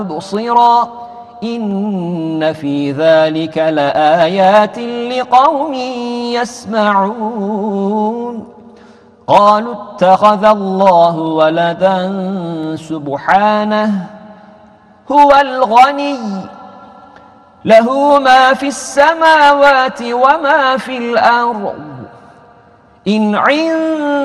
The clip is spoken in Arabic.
مبصرا إن في ذلك لآيات لقوم يسمعون قالوا اتخذ الله ولدا سبحانه هو الغني له ما في السماوات وما في الأرض إن